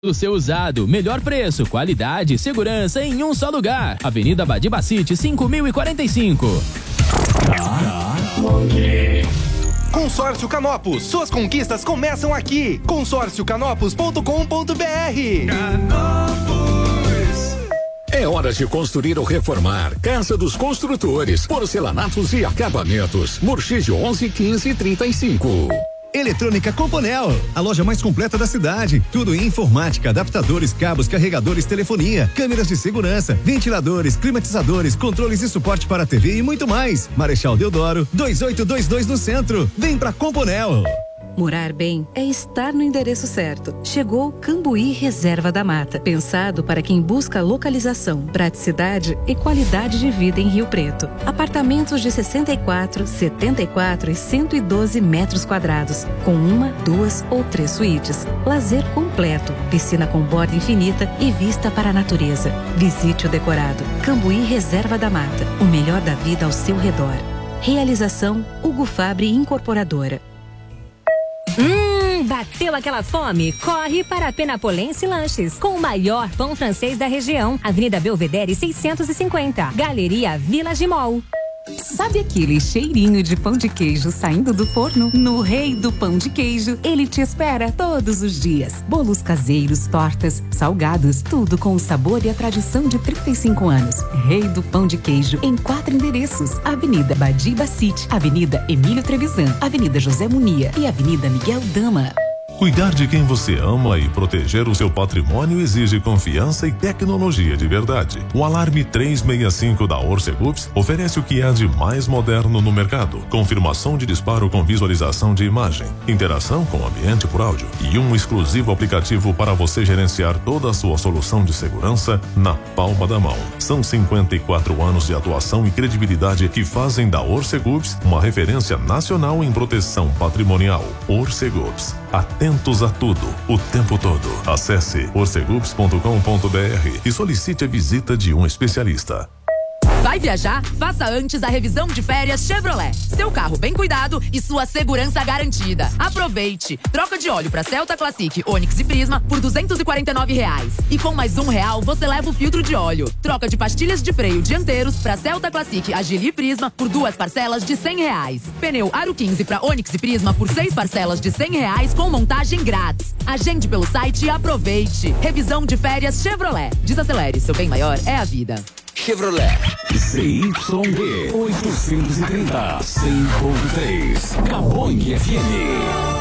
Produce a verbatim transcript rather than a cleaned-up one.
O seu usado, melhor preço, qualidade, segurança em um só lugar. Avenida Badibacite, cinco mil e quarenta e cinco. Consórcio Canopus, suas conquistas começam aqui. consórcio canopus ponto com ponto br. Canopus. É hora de construir ou reformar. Casa dos Construtores, porcelanatos e acabamentos. Murchide onze, quinze, trinta e cinco. Eletrônica Componel, a loja mais completa da cidade. Tudo em informática, adaptadores, cabos, carregadores, telefonia, câmeras de segurança, ventiladores, climatizadores, controles e suporte para T V e muito mais. Marechal Deodoro, dois oito dois dois no centro. Vem pra Componel. Morar bem é estar no endereço certo. Chegou Cambuí Reserva da Mata, pensado para quem busca localização, praticidade e qualidade de vida em Rio Preto. Apartamentos de sessenta e quatro, setenta e quatro e cento e doze metros quadrados, com uma, duas ou três suítes. Lazer completo, piscina com borda infinita e vista para a natureza. Visite o decorado Cambuí Reserva da Mata, o melhor da vida ao seu redor. Realização Hugo Fabri Incorporadora. Hum, bateu aquela fome? Corre para a Penapolense Lanches, com o maior pão francês da região. Avenida Belvedere seiscentos e cinquenta, Galeria Village Mall. Sabe aquele cheirinho de pão de queijo saindo do forno? No Rei do Pão de Queijo, ele te espera todos os dias. Bolos caseiros, tortas, salgados, tudo com o sabor e a tradição de trinta e cinco anos. Rei do Pão de Queijo, em quatro endereços: Avenida Badibacite, Avenida Emílio Trevisan, Avenida José Munia e Avenida Miguel Dama. Cuidar de quem você ama e proteger o seu patrimônio exige confiança e tecnologia de verdade. O Alarme trezentos e sessenta e cinco da Orcegups oferece o que há de mais moderno no mercado. Confirmação de disparo com visualização de imagem, interação com o ambiente por áudio e um exclusivo aplicativo para você gerenciar toda a sua solução de segurança na palma da mão. São cinquenta e quatro anos de atuação e credibilidade que fazem da Orcegups uma referência nacional em proteção patrimonial. Orcegups. Atentos a tudo, o tempo todo. Acesse orcegups ponto com ponto br e solicite a visita de um especialista. Vai viajar? Faça antes a revisão de férias Chevrolet. Seu carro bem cuidado e sua segurança garantida. Aproveite! Troca de óleo para Celta Classic, Onix e Prisma por duzentos e quarenta e nove reais. E com mais um real você leva o filtro de óleo. Troca de pastilhas de freio dianteiros para Celta Classic, Agile e Prisma por duas parcelas de cem reais. Pneu Aro quinze para Onix e Prisma por seis parcelas de cem reais com montagem grátis. Agende pelo site e aproveite. Revisão de férias Chevrolet. Desacelere, seu bem maior é a vida. Chevrolet C Y B oitocentos e trinta, cem ponto três, Gabong F M.